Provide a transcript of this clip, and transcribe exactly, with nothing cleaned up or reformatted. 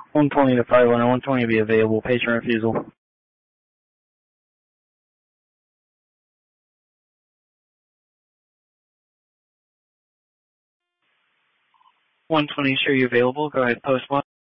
one twenty to five hundred, one twenty to be available, patient refusal. one twenty, sure you available, go ahead, post one.